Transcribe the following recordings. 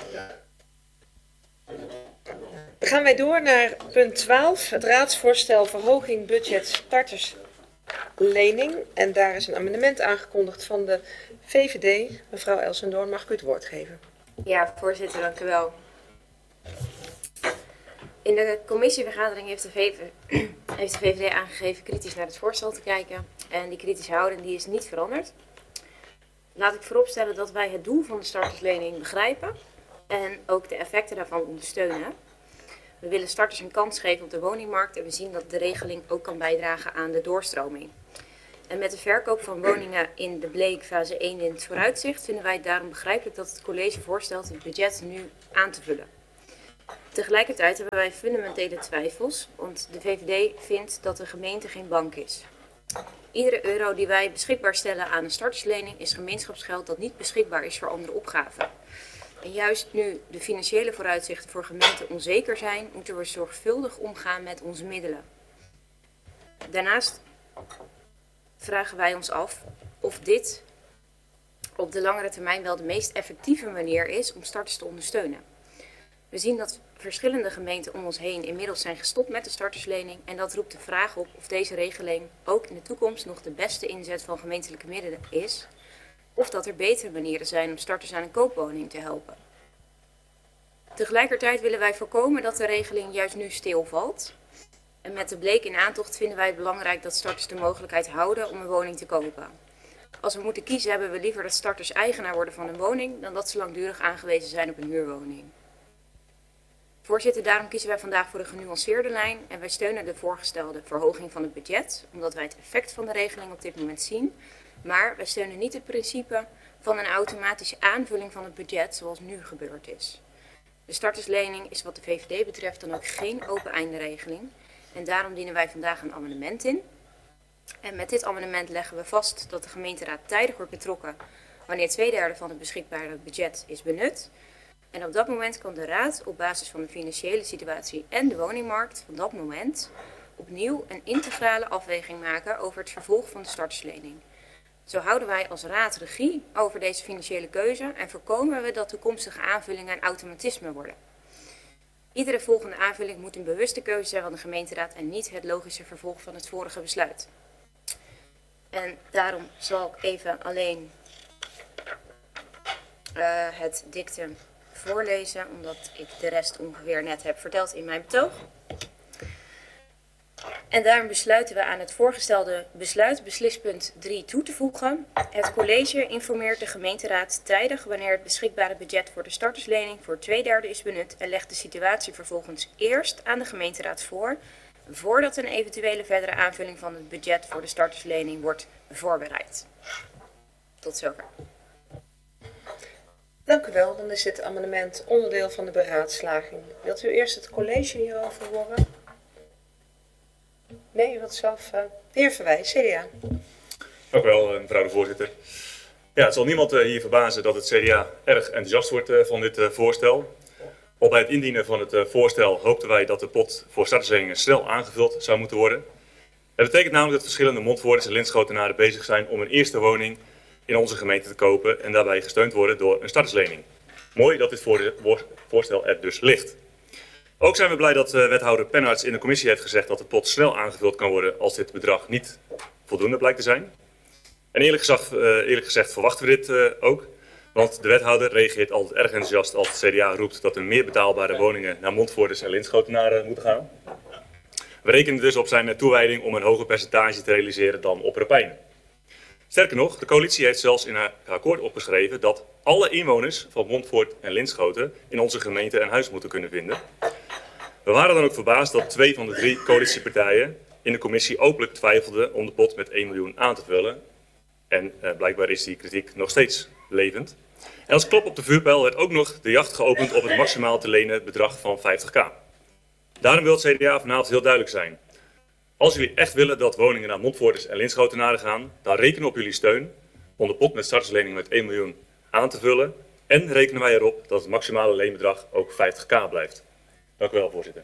Dan gaan wij door naar punt 12, het raadsvoorstel verhoging budget starterslening. En daar is een amendement aangekondigd van de VVD. Mevrouw Elsendoorn, mag ik u het woord geven? Ja, voorzitter, dank u wel. In de commissievergadering heeft de VVD aangegeven kritisch naar het voorstel te kijken. En die kritische houding die is niet veranderd. Laat ik vooropstellen dat wij het doel van de starterslening begrijpen en ook de effecten daarvan ondersteunen. We willen starters een kans geven op de woningmarkt en we zien dat de regeling ook kan bijdragen aan de doorstroming. En met de verkoop van woningen in de Bleek fase 1 in het vooruitzicht vinden wij het daarom begrijpelijk dat het college voorstelt het budget nu aan te vullen. Tegelijkertijd hebben wij fundamentele twijfels, want de VVD vindt dat de gemeente geen bank is. Iedere euro die wij beschikbaar stellen aan een starterslening is gemeenschapsgeld dat niet beschikbaar is voor andere opgaven. En juist nu de financiële vooruitzichten voor gemeenten onzeker zijn, moeten we zorgvuldig omgaan met onze middelen. Daarnaast vragen wij ons af of dit op de langere termijn wel de meest effectieve manier is om starters te ondersteunen. We zien dat verschillende gemeenten om ons heen inmiddels zijn gestopt met de starterslening en dat roept de vraag op of deze regeling ook in de toekomst nog de beste inzet van gemeentelijke middelen is, of dat er betere manieren zijn om starters aan een koopwoning te helpen. Tegelijkertijd willen wij voorkomen dat de regeling juist nu stilvalt. En met de Bleek in aantocht vinden wij het belangrijk dat starters de mogelijkheid houden om een woning te kopen. Als we moeten kiezen hebben we liever dat starters eigenaar worden van een woning dan dat ze langdurig aangewezen zijn op een huurwoning. Voorzitter, daarom kiezen wij vandaag voor een genuanceerde lijn en wij steunen de voorgestelde verhoging van het budget, omdat wij het effect van de regeling op dit moment zien. Maar wij steunen niet het principe van een automatische aanvulling van het budget zoals nu gebeurd is. De starterslening is wat de VVD betreft dan ook geen open einde regeling en daarom dienen wij vandaag een amendement in. En met dit amendement leggen we vast dat de gemeenteraad tijdig wordt betrokken wanneer 2/3 van het beschikbare budget is benut. En op dat moment kan de raad op basis van de financiële situatie en de woningmarkt van dat moment opnieuw een integrale afweging maken over het vervolg van de starterslening. Zo houden wij als raad regie over deze financiële keuze en voorkomen we dat toekomstige aanvullingen een automatisme worden. Iedere volgende aanvulling moet een bewuste keuze zijn van de gemeenteraad en niet het logische vervolg van het vorige besluit. En daarom zal ik even alleen het dictum voorlezen, omdat ik de rest ongeveer net heb verteld in mijn betoog. En daarom besluiten we aan het voorgestelde besluit beslispunt 3 toe te voegen. Het college informeert de gemeenteraad tijdig wanneer het beschikbare budget voor de starterslening voor 2/3 is benut en legt de situatie vervolgens eerst aan de gemeenteraad voor, voordat een eventuele verdere aanvulling van het budget voor de starterslening wordt voorbereid. Tot zover. Dank u wel. Dan is dit amendement onderdeel van de beraadslaging. Wilt u eerst het college hierover horen? Nee, u wilt zelf. De heer Verwij, CDA. Dank u wel, mevrouw de voorzitter. Ja, het zal niemand hier verbazen dat het CDA erg enthousiast wordt van dit voorstel. Al bij het indienen van het voorstel hoopten wij dat de pot voor startersleningen snel aangevuld zou moeten worden. Het betekent namelijk dat verschillende Montvoorders en Linschotenaren bezig zijn om een eerste woning in onze gemeente te kopen en daarbij gesteund worden door een starterslening. Mooi dat dit voorstel er dus ligt. Ook zijn we blij dat wethouder Penarts in de commissie heeft gezegd dat de pot snel aangevuld kan worden als dit bedrag niet voldoende blijkt te zijn. En eerlijk gezegd verwachten we dit ook, want de wethouder reageert altijd erg enthousiast als het CDA roept dat er meer betaalbare woningen naar Montvoorders en Linschotenaren moeten gaan. We rekenen dus op zijn toewijding om een hoger percentage te realiseren dan op Repijn. Sterker nog, de coalitie heeft zelfs in haar akkoord opgeschreven dat alle inwoners van Montfoort en Linschoten in onze gemeente een huis moeten kunnen vinden. We waren dan ook verbaasd dat 2 van de 3 coalitiepartijen in de commissie openlijk twijfelden om de pot met 1 miljoen aan te vullen. En blijkbaar is die kritiek nog steeds levend. En als klop op de vuurpijl werd ook nog de jacht geopend op het maximaal te lenen bedrag van 50.000. Daarom wil het CDA vanavond heel duidelijk zijn. Als jullie echt willen dat woningen naar Montvoorders en Linschotenaren gaan, dan rekenen we op jullie steun om de pot met starterslening met 1 miljoen aan te vullen. En rekenen wij erop dat het maximale leenbedrag ook 50.000 blijft. Dank u wel, voorzitter.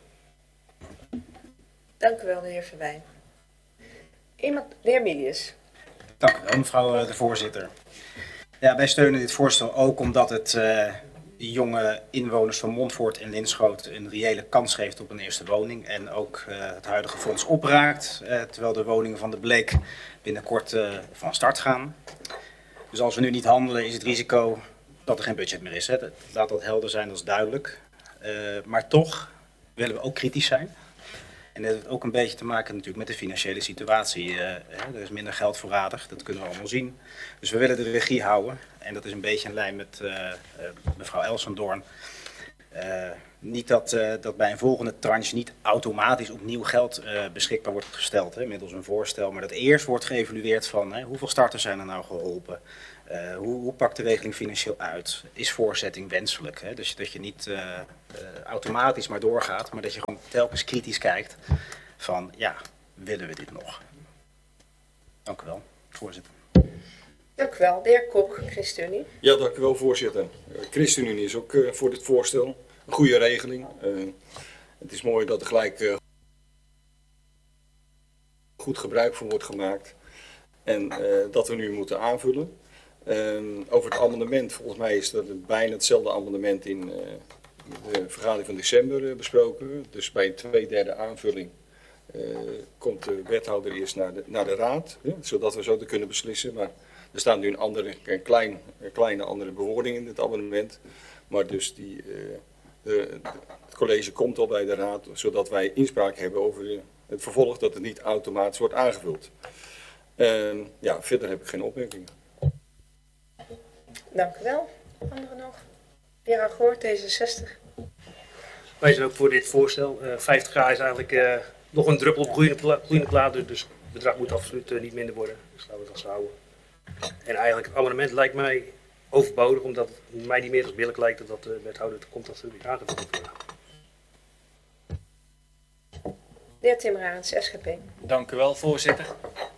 Dank u wel, de heer Verwij. De heer Milius. Dank u wel, mevrouw de voorzitter. Ja, wij steunen dit voorstel ook omdat het jonge inwoners van Montfoort en Linschoten een reële kans geeft op een eerste woning. En ook het huidige fonds opraakt, terwijl de woningen van de Bleek binnenkort van start gaan. Dus als we nu niet handelen is het risico dat er geen budget meer is. Hè. Laat dat helder zijn, dat is duidelijk. Maar toch willen we ook kritisch zijn. En dat heeft ook een beetje te maken natuurlijk met de financiële situatie. Er is minder geld voorradig, dat kunnen we allemaal zien. Dus we willen de regie houden. En dat is een beetje in lijn met mevrouw Elsendoorn. Niet dat bij een volgende tranche niet automatisch opnieuw geld beschikbaar wordt gesteld, hè, middels een voorstel. Maar dat eerst wordt geëvalueerd van hoeveel starters zijn er nou geholpen. Hoe pakt de regeling financieel uit? Is voorzetting wenselijk? Hè? Dus dat je niet automatisch maar doorgaat, maar dat je gewoon telkens kritisch kijkt van ja, willen we dit nog? Dank u wel, voorzitter. Dank u wel. De heer Kok, ChristenUnie. Ja, dank u wel, voorzitter. ChristenUnie is ook voor dit voorstel een goede regeling. Het is mooi dat er gelijk goed gebruik van wordt gemaakt en dat we nu moeten aanvullen. Over het amendement, volgens mij is dat bijna hetzelfde amendement in de vergadering van december besproken. Dus bij een 2/3 aanvulling komt de wethouder eerst naar de raad, zodat we zo te kunnen beslissen. Maar er staat nu een kleine andere bewoording in het amendement. Maar dus het college komt al bij de raad, zodat wij inspraak hebben over het vervolg, dat het niet automatisch wordt aangevuld. Ja, verder heb ik geen opmerkingen. Dank u wel. Anderen nog? De heer Agoor, D66. Wij zijn ook voor dit voorstel. 50k is eigenlijk nog een druppel op gloeiende plaat, dus het bedrag moet absoluut niet minder worden. Dus laten we dat zo houden. En eigenlijk het amendement lijkt mij overbodig, omdat het mij niet meer als billig lijkt dat de wethouder komt dat er weer aangevuld moet worden. De heer Timmermans, SGP. Dank u wel, voorzitter.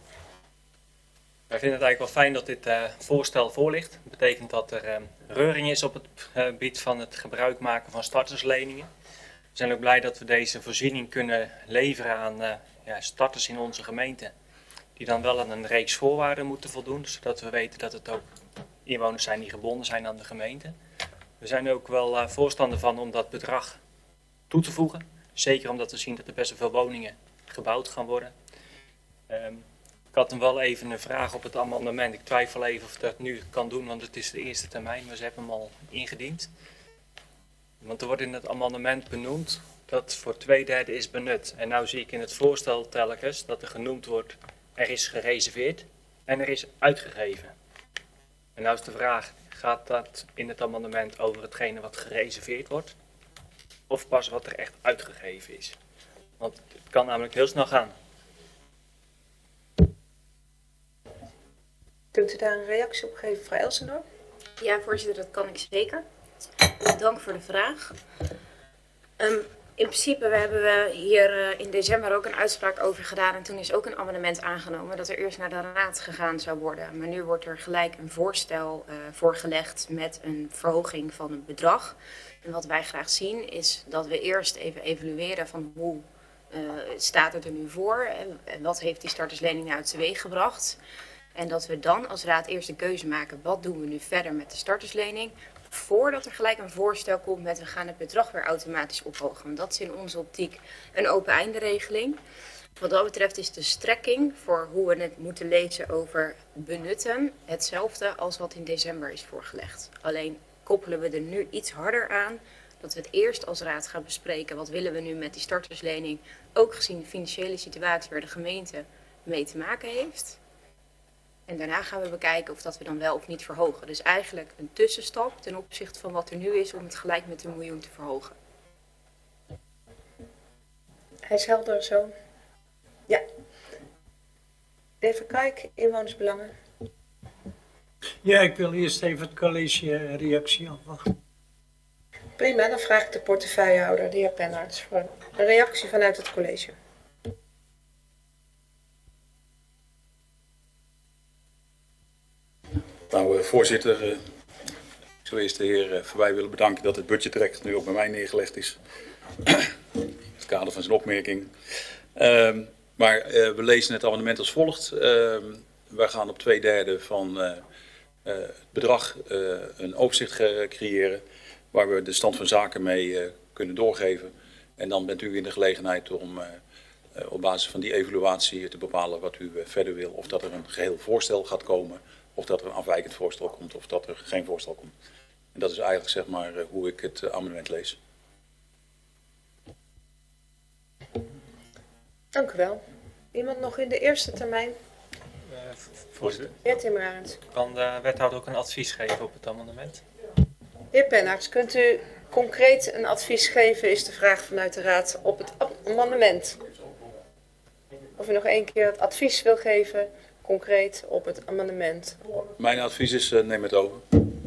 Wij vinden het eigenlijk wel fijn dat dit voorstel voor ligt. Dat betekent dat er reuring is op het gebied van het gebruik maken van startersleningen. We zijn ook blij dat we deze voorziening kunnen leveren aan starters in onze gemeente. Die dan wel aan een reeks voorwaarden moeten voldoen. Zodat we weten dat het ook inwoners zijn die gebonden zijn aan de gemeente. We zijn ook wel voorstander van om dat bedrag toe te voegen. Zeker omdat we zien dat er best wel veel woningen gebouwd gaan worden. Ik had hem wel even een vraag op het amendement. Ik twijfel even of ik dat nu kan doen, want het is de eerste termijn. Maar ze hebben hem al ingediend. Want er wordt in het amendement benoemd dat voor 2/3 is benut. En nou zie ik in het voorstel telkens dat er genoemd wordt, er is gereserveerd en er is uitgegeven. En nou is de vraag, gaat dat in het amendement over hetgene wat gereserveerd wordt? Of pas wat er echt uitgegeven is? Want het kan namelijk heel snel gaan. Kunt u daar een reactie op geven, mevrouw Elsendoorn? Ja, voorzitter, dat kan ik zeker. Dank voor de vraag. In principe hebben we hier in december ook een uitspraak over gedaan. En toen is ook een amendement aangenomen dat er eerst naar de raad gegaan zou worden. Maar nu wordt er gelijk een voorstel voorgelegd met een verhoging van het bedrag. En wat wij graag zien is dat we eerst even evalueren van hoe staat het er nu voor. En wat heeft die starterslening nou teweeg gebracht. En dat we dan als raad eerst een keuze maken, wat doen we nu verder met de starterslening, voordat er gelijk een voorstel komt met we gaan het bedrag weer automatisch ophogen. Want dat is in onze optiek een open einde regeling. Wat dat betreft is de strekking voor hoe we het moeten lezen over benutten hetzelfde als wat in december is voorgelegd. Alleen koppelen we er nu iets harder aan dat we het eerst als raad gaan bespreken. Wat willen we nu met die starterslening, ook gezien de financiële situatie waar de gemeente mee te maken heeft. En daarna gaan we bekijken of dat we dan wel of niet verhogen. Dus eigenlijk een tussenstap ten opzichte van wat er nu is om het gelijk met $1 miljoen te verhogen. Hij is helder zo. Ja. Even kijken, inwonersbelangen. Ja, ik wil eerst even het college reactie afwachten. Prima, dan vraag ik de portefeuillehouder, de heer Pennaerts, voor een reactie vanuit het college. Nou, voorzitter, ik zou eerst de heer Verwij willen bedanken dat het budgetrecht nu ook bij mij neergelegd is. In het kader van zijn opmerking. Maar we lezen het amendement als volgt. Wij gaan op 2/3 van het bedrag een overzicht creëren. waar we de stand van zaken mee kunnen doorgeven. En dan bent u in de gelegenheid om op basis van die evaluatie te bepalen wat u verder wil. Of dat er een geheel voorstel gaat komen, of dat er een afwijkend voorstel komt, of dat er geen voorstel komt. En dat is eigenlijk zeg maar hoe ik het amendement lees. Dank u wel. Iemand nog in de eerste termijn? Voorzitter, Heer Timmermans. kan de wethouder ook een advies geven op het amendement? Heer Pennaerts, kunt u concreet een advies geven, is de vraag vanuit de Raad, op het amendement? Of u nog één keer het advies wil geven, concreet op het amendement? Mijn advies is, neem het over.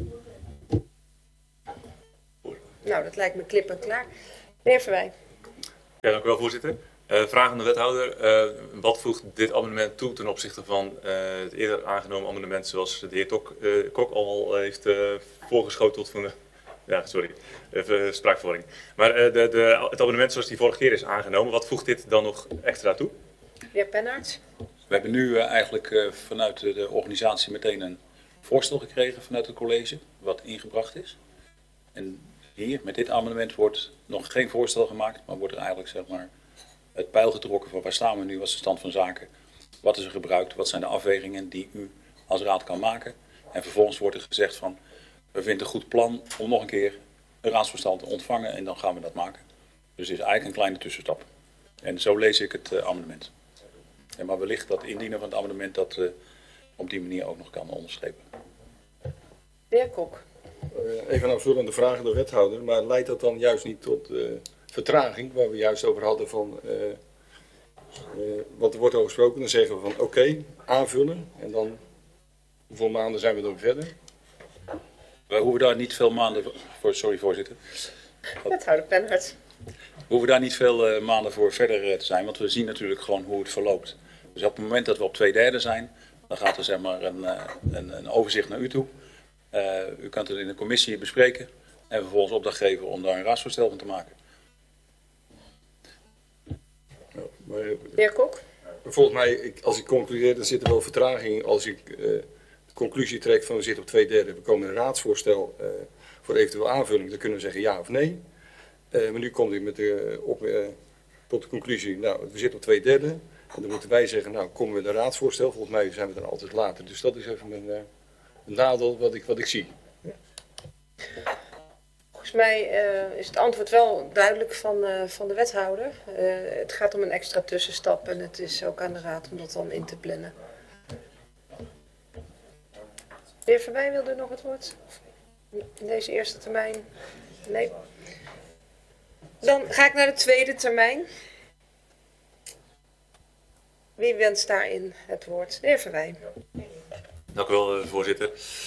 Nou, dat lijkt me klip en klaar. De heer Verwij. Ja, dank u wel, voorzitter. Vraag aan de wethouder. Wat voegt dit amendement toe ten opzichte van het eerder aangenomen amendement zoals de heer Kok al heeft voorgeschoteld van de... Ja, sorry. Even spraakverwarring. Maar het amendement zoals die vorige keer is aangenomen, wat voegt dit dan nog extra toe? De heer Pennaerts. We hebben nu eigenlijk vanuit de organisatie meteen een voorstel gekregen vanuit het college, wat ingebracht is. En hier, met dit amendement, wordt nog geen voorstel gemaakt, maar wordt er eigenlijk zeg maar het pijl getrokken van waar staan we nu, wat is de stand van zaken, wat is er gebruikt, wat zijn de afwegingen die u als raad kan maken. En vervolgens wordt er gezegd van, we vinden een goed plan om nog een keer een raadsvoorstel te ontvangen en dan gaan we dat maken. Dus het is eigenlijk een kleine tussenstap. En zo lees ik het amendement. En maar wellicht dat indienen van het amendement dat op die manier ook nog kan onderstrepen. De heer Kok. Even een aanvullende vraag aan de wethouder, maar leidt dat dan juist niet tot vertraging, waar we juist over hadden van, wat er wordt over gesproken, dan zeggen we van oké, aanvullen en dan hoeveel maanden zijn we dan verder? We hoeven daar niet veel maanden voor, sorry voorzitter. Wethouder Pennaerts. We hoeven daar niet veel maanden voor verder te zijn, want we zien natuurlijk gewoon hoe het verloopt. Dus op het moment dat we op 2/3 zijn, dan gaat er zeg maar een overzicht naar u toe. U kunt het in de commissie bespreken en vervolgens opdracht geven om daar een raadsvoorstel van te maken. Ja, maar, De heer Kok. volgens mij, als ik concludeer, dan zit er wel vertraging als ik de conclusie trek van we zitten op 2/3, we komen een raadsvoorstel voor eventueel aanvulling, dan kunnen we zeggen ja of nee. Maar nu komt u met tot de conclusie, nou we zitten op 2/3 en dan moeten wij zeggen, nou komen we met een raadsvoorstel, volgens mij zijn we dan altijd later. Dus dat is even een nadeel wat ik zie. Volgens mij is het antwoord wel duidelijk van de wethouder. Het gaat om een extra tussenstap en het is ook aan de Raad om dat dan in te plannen. De heer Verwij wilde nog het woord? In deze eerste termijn? Nee. Dan ga ik naar de tweede termijn. Wie wenst daarin het woord? De heer Verwij. Dank u wel, voorzitter.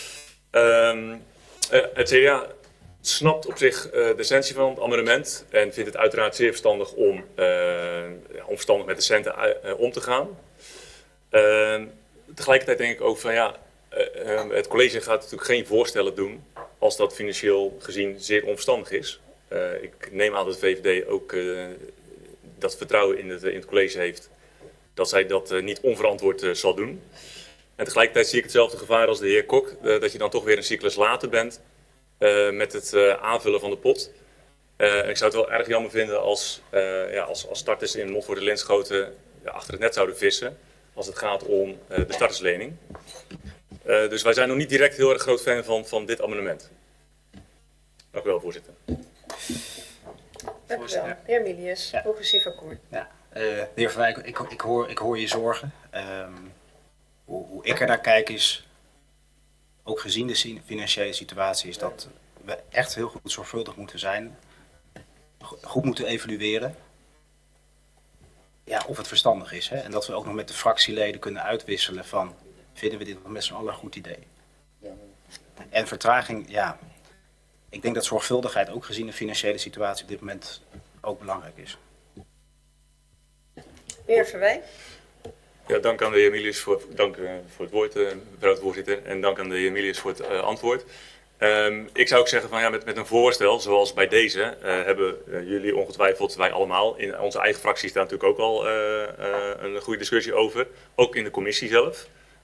Het CDA snapt op zich de essentie van het amendement en vindt het uiteraard zeer verstandig om onverstandig met de centen om te gaan. Tegelijkertijd denk ik ook van ja, het college gaat natuurlijk geen voorstellen doen als dat financieel gezien zeer onverstandig is. Ik neem aan dat de VVD ook dat vertrouwen in het college heeft dat zij dat niet onverantwoord zal doen. En tegelijkertijd zie ik hetzelfde gevaar als de heer Kok, dat je dan toch weer een cyclus later bent met het aanvullen van de pot. En ik zou het wel erg jammer vinden als starters in Montfort en Linschoten achter het net zouden vissen als het gaat om de starterslening. Dus wij zijn nog niet direct heel erg groot fan van dit amendement. Dank u wel, voorzitter. Dank u wel. De heer Milius, progressief akkoord. Ja, de heer Van Wijk, ik hoor je zorgen. Hoe ik er naar kijk is, ook gezien de financiële situatie, is dat we echt heel goed zorgvuldig moeten zijn. Goed moeten evalueren. Ja, of het verstandig is. Hè? En dat we ook nog met de fractieleden kunnen uitwisselen van, vinden we dit nog met z'n allen een goed idee? Ja. En vertraging, ja. Ik denk dat zorgvuldigheid ook gezien de financiële situatie op dit moment ook belangrijk is. De heer Verwij. Ja, dank aan de heer Milius voor het woord, mevrouw de voorzitter. En dank aan de heer Milius voor het antwoord. Ik zou ook zeggen van ja, met een voorstel zoals bij deze hebben jullie ongetwijfeld, wij allemaal, in onze eigen fractie staat natuurlijk ook al een goede discussie over. Ook in de commissie zelf.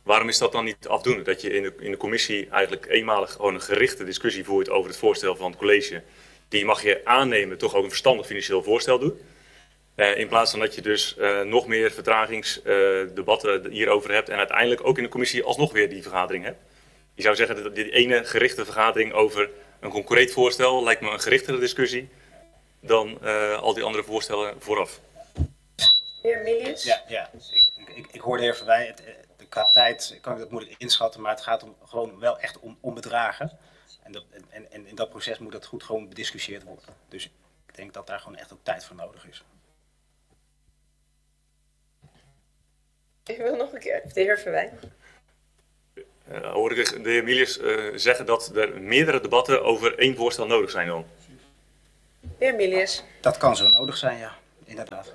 Waarom is dat dan niet afdoende? Dat je in de commissie eigenlijk eenmalig gewoon een gerichte discussie voert over het voorstel van het college. Die mag je aannemen, toch ook een verstandig financieel voorstel doet. In plaats van dat je dus nog meer vertragingsdebatten hierover hebt en uiteindelijk ook in de commissie alsnog weer die vergadering hebt. Je zou zeggen dat die ene gerichte vergadering over een concreet voorstel lijkt me een gerichtere discussie dan al die andere voorstellen vooraf. Heer Milius? Ja. Ik hoor de heer Verwij. Qua tijd kan ik dat moeilijk inschatten, maar het gaat gewoon wel echt om bedragen. En in dat proces moet dat goed gewoon bediscussieerd worden. Dus ik denk dat daar gewoon echt ook tijd voor nodig is. Ik wil nog een keer, de heer Verwij. Hoor ik de heer Milius zeggen dat er meerdere debatten over één voorstel nodig zijn dan? Heer Milius? Dat kan zo nodig zijn, ja, inderdaad.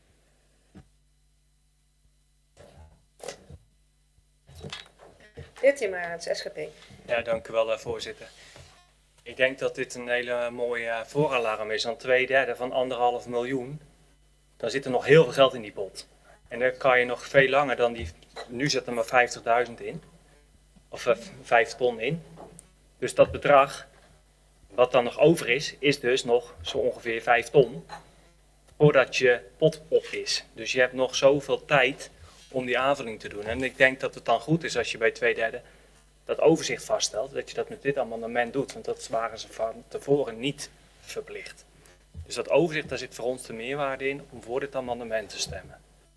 Heer Timmermans, SGP. Ja, dank u wel, voorzitter. Ik denk dat dit een hele mooie vooralarm is. Aan 2/3 van 1,5 miljoen. Dan zit er nog heel veel geld in die pot. En daar kan je nog veel langer dan die... Nu zit er maar 50.000 in. Of 5 ton in. Dus dat bedrag, wat dan nog over is dus nog zo ongeveer 5 ton. Voordat je pot op is. Dus je hebt nog zoveel tijd om die aanvulling te doen. En ik denk dat het dan goed is als je bij 2/3 dat overzicht vaststelt. Dat je dat met dit amendement doet. Want dat waren ze van tevoren niet verplicht. Dus dat overzicht, daar zit voor ons de meerwaarde in om voor dit amendement te stemmen.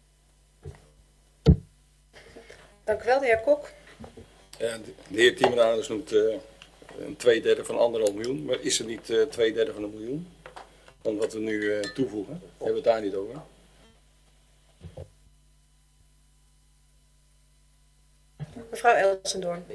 Dank u wel, de heer Kok. Ja, de heer Timmermans noemt een 2/3 van 1,5 miljoen. Maar is er niet 2/3 van 1 miljoen? Dan wat we nu toevoegen. Hebben we het daar niet over? Mevrouw Elsendoorn.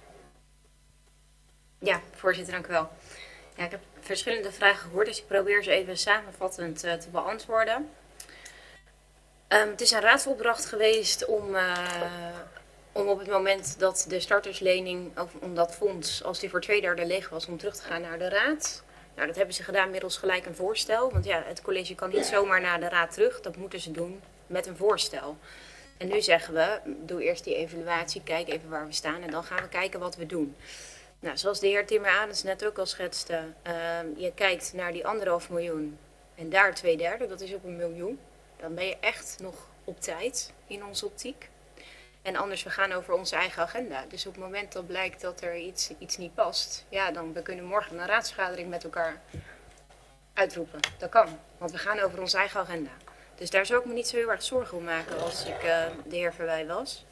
Ja, voorzitter, dank u wel. Ja, ik heb verschillende vragen gehoord, dus ik probeer ze even samenvattend te beantwoorden. Het is een raadsopdracht geweest om op het moment dat de starterslening, of om dat fonds, als die voor 2/3 leeg was, om terug te gaan naar de raad. Nou, dat hebben ze gedaan middels gelijk een voorstel. Want ja, het college kan niet zomaar naar de raad terug. Dat moeten ze doen met een voorstel. En nu zeggen we, doe eerst die evaluatie, kijk even waar we staan en dan gaan we kijken wat we doen. Nou, zoals de heer Timmermans net ook al schetste, je kijkt naar die 1,5 miljoen en daar 2/3, dat is op 1 miljoen. Dan ben je echt nog op tijd in onze optiek. En anders, we gaan over onze eigen agenda. Dus op het moment dat blijkt dat er iets niet past, ja, dan we kunnen morgen een raadsvergadering met elkaar uitroepen. Dat kan, want we gaan over onze eigen agenda. Dus daar zou ik me niet zo heel erg zorgen om maken als ik de heer Verwij was.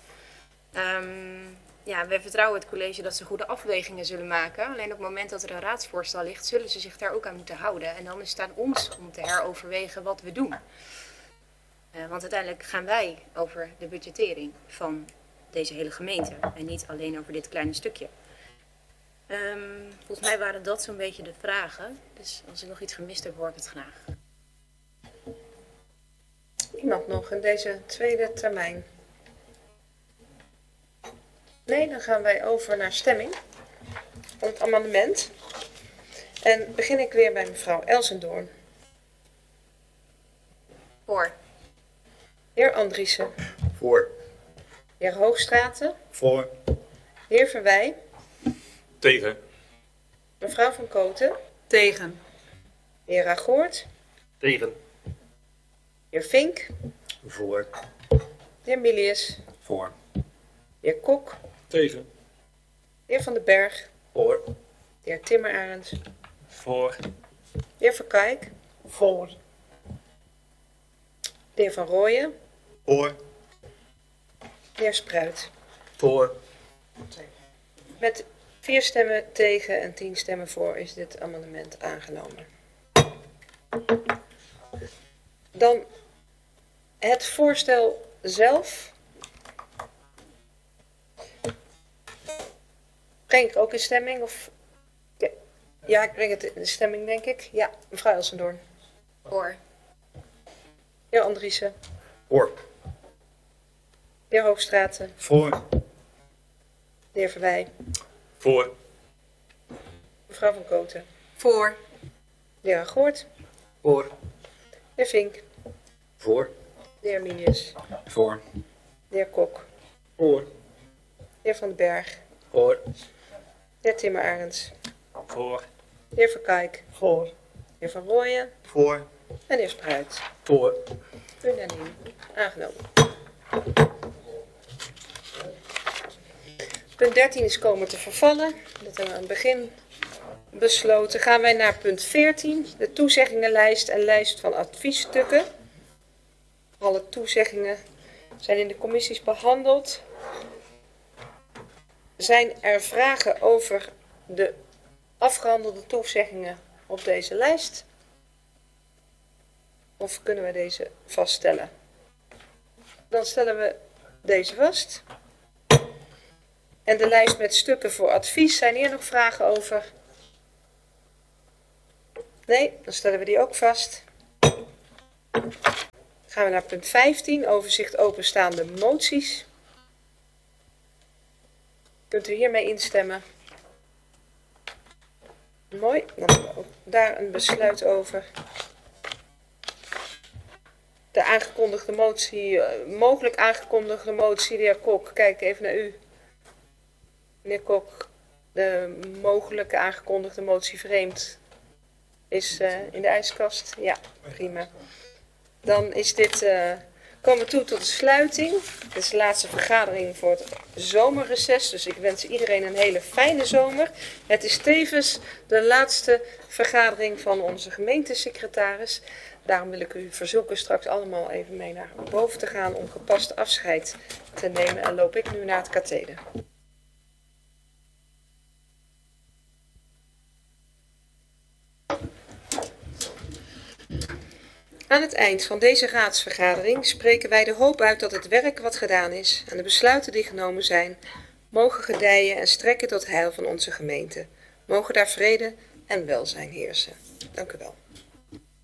Ja, wij vertrouwen het college dat ze goede afwegingen zullen maken. Alleen op het moment dat er een raadsvoorstel ligt, zullen ze zich daar ook aan moeten houden. En dan is het aan ons om te heroverwegen wat we doen. Want uiteindelijk gaan wij over de budgettering van deze hele gemeente. En niet alleen over dit kleine stukje. Volgens mij waren dat zo'n beetje de vragen. Dus als ik nog iets gemist heb, hoor ik het graag. Iemand nog in deze tweede termijn? Nee, dan gaan wij over naar stemming. Om het amendement. En begin ik weer bij mevrouw Elsendoorn. Voor. Heer Andriessen. Voor. Heer Hoogstraten. Voor. Heer Verwij. Tegen. Mevrouw van Koten. Tegen. Heer Ragoort. Tegen. Heer Vink. Voor. Heer Milius. Voor. Heer Kok. Tegen. Heer Van den Berg. Voor. Heer Timmermans. Voor. Heer Verkijk. Voor. De heer Van Rooyen. Voor. De heer Spruit. Voor. Met 4 stemmen tegen en 10 stemmen voor is dit amendement aangenomen. Dan het voorstel zelf. Breng ik ook in stemming? Of... Ja, ik breng het in de stemming, denk ik. Ja, mevrouw Elsendoorn. Voor. Heer Andriessen. Voor. Heer Hoogstraten. Voor. De heer Verwij. Voor. Mevrouw van Koten. Voor. De heer Ragoort. Voor. De heer Vink. Voor. De heer Milius. Voor. De heer Kok. Voor. heer Van den Berg, Voor. heer Timmer Arends, Voor. heer Verkijk, Voor. heer Van Rooyen Voor. en heer Spruit. Voor. Unaniem. Aangenomen. Punt 13 is komen te vervallen. Dat hebben we aan het begin besloten. Gaan wij naar punt 14. De toezeggingenlijst en lijst van adviesstukken. Alle toezeggingen zijn in de commissies behandeld. Zijn er vragen over de afgehandelde toezeggingen op deze lijst? Of kunnen we deze vaststellen? Dan stellen we deze vast. En de lijst met stukken voor advies, zijn hier nog vragen over? Nee, dan stellen we die ook vast. Gaan we naar punt 15, overzicht openstaande moties. Kunt u hiermee instemmen? Mooi, dan hebben we ook daar een besluit over. De aangekondigde motie, mogelijk aangekondigde motie, de heer Kok, kijk even naar u. Meneer Kok, de mogelijke aangekondigde motie vreemd is in de ijskast. Ja, prima. Dan is dit, komen we toe tot de sluiting. Dit is de laatste vergadering voor het zomerreces, dus ik wens iedereen een hele fijne zomer. Het is tevens de laatste vergadering van onze gemeentesecretaris. Daarom wil ik u verzoeken straks allemaal even mee naar boven te gaan om gepast afscheid te nemen. En loop ik nu naar het katheder. Aan het eind van deze raadsvergadering spreken wij de hoop uit dat het werk wat gedaan is en de besluiten die genomen zijn, mogen gedijen en strekken tot heil van onze gemeente. Mogen daar vrede en welzijn heersen. Dank u wel.